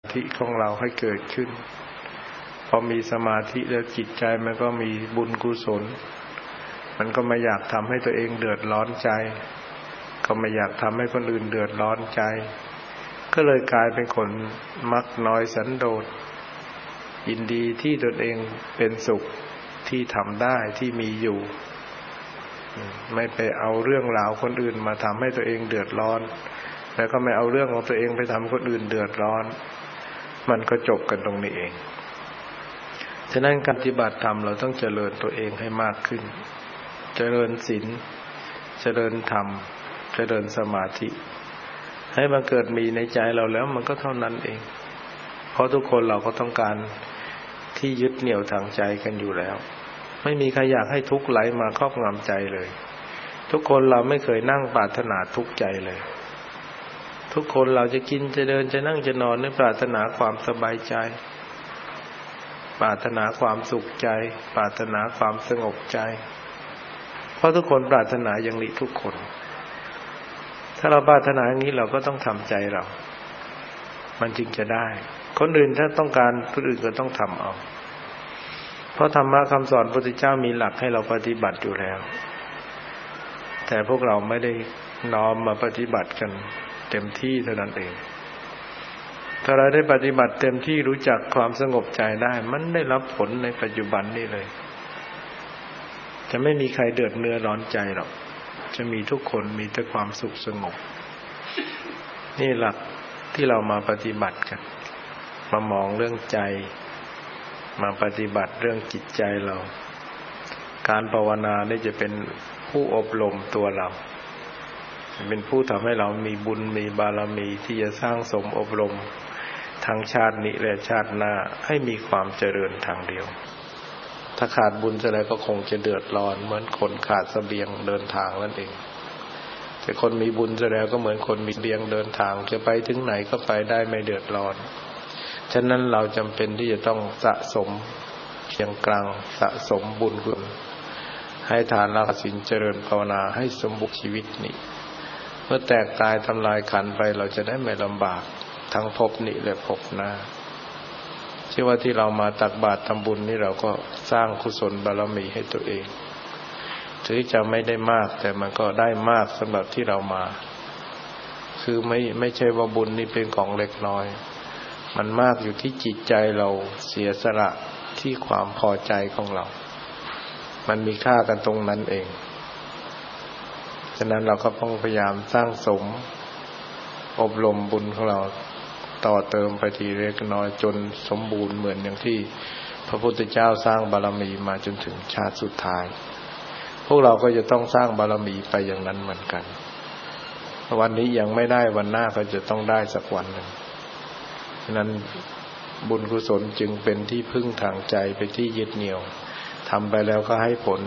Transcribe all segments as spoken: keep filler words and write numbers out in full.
ธิของเราให้เกิดขึ้นพอมีสมาธิแล้วจิตใจมันก็มีบุญกุศลมันก็ไม่อยากทำให้ตัวเองเดือดร้อนใจก็ไม่อยากทำให้คนอื่นเดือดร้อนใจก็เลยกลายเป็นคนมักน้อยสันโดษยินดีที่ตนเองเป็นสุขที่ทำได้ที่มีอยู่ไม่ไปเอาเรื่องราวคนอื่นมาทำให้ตัวเองเดือดร้อนแล้วก็ไม่เอาเรื่องของตัวเองไปทำคนอื่นเดือดร้อนมันก็จบกันตรงนี้เองฉะนั้นการปฏิบัติธรรมเราต้องเจริญตัวเองให้มากขึ้นเจริญศีลเจริญธรรมเจริญสมาธิให้มันเกิดมีในใจเราแล้วมันก็เท่านั้นเองเพราะทุกคนเราก็ต้องการที่ยึดเหนี่ยวทางใจกันอยู่แล้วไม่มีใครอยากให้ทุกข์ไหลมาครอบงำใจเลยทุกคนเราไม่เคยนั่งปรารถนาทุกข์ใจเลยทุกคนเราจะกินจะเดินจะนั่งจะนอนไม่ปรารถนาความสบายใจปรารถนาความสุขใจปรารถนาความสงบใจเพราะทุกคนปรารถนาอย่างนี้ทุกคนถ้าเราปรารถนาอย่างนี้เราก็ต้องทำใจเรามันจึงจะได้คนอื่นถ้าต้องการคนอื่นก็ต้องทำเอาเพราะธรรมะคำสอนพระพุทธเจ้ามีหลักให้เราปฏิบัติอยู่แล้วแต่พวกเราไม่ได้น้อมมาปฏิบัติกันเต็มที่เท่านั้นเองถ้าเราได้ปฏิบัติเต็มที่รู้จักความสงบใจได้มันได้รับผลในปัจจุบันนี่เลยจะไม่มีใครเดือดเนื้อร้อนใจหรอกจะมีทุกคนมีแต่ความสุขสงบนี่หลักที่เรามาปฏิบัติกันมามองเรื่องใจมาปฏิบัติเรื่องจิตใจเราการภาวนานี่จะเป็นผู้อบรมตัวเราเป็นผู้ทำให้เรามีบุญมีบารมีที่จะสร้างสมอบรมทั้งชาตินี้และชาติหน้าให้มีความเจริญทางเดียวถ้าขาดบุญจะอะไรก็คงจะเดือดร้อนเหมือนคนขาดเสบียงเดินทางนั่นเองแต่คนมีบุญจะแล้วก็เหมือนคนมีเสบียงเดินทางจะไปถึงไหนก็ไปได้ไม่เดือดร้อนฉะนั้นเราจำเป็นที่จะต้องสะสมเพียงกลางสะสมบุญคุณให้ทานรักศีลเจริญภาวนาให้สมบูรณ์ชีวิตนี้เมื่อแตกตายทำลายขันธ์ไปเราจะได้ไม่ลำบากทั้งภพนี้และภพหน้าเชื่อว่าที่เรามาตักบาตรทำบุญนี่เราก็สร้างกุศลบารมีให้ตัวเองถึงจะไม่ได้มากแต่มันก็ได้มากสำหรับที่เรามาคือไม่ไม่ใช่ว่าบุญนี่เป็นของเล็กน้อยมันมากอยู่ที่จิตใจเราเสียสละที่ความพอใจของเรามันมีค่ากันตรงนั้นเองฉะนั้นเราก็ต้องพยายามสร้างสมอบรมบุญของเราต่อเติมไปทีเล็กน้อยจนสมบูรณ์เหมือนอย่างที่พระพุทธเจ้าสร้างบารมีมาจนถึงชาติสุดท้ายพวกเราก็จะต้องสร้างบารมีไปอย่างนั้นเหมือนกันวันนี้ยังไม่ได้วันหน้าก็จะต้องได้สักวันหนึ่งฉะนั้นบุญกุศลจึงเป็นที่พึ่งทางใจเป็นที่ยึดเหนี่ยวทำไปแล้วก็ให้ผล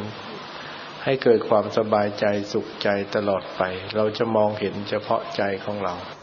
ให้เกิดความสบายใจสุขใจตลอดไปเราจะมองเห็นเฉพาะใจของเรา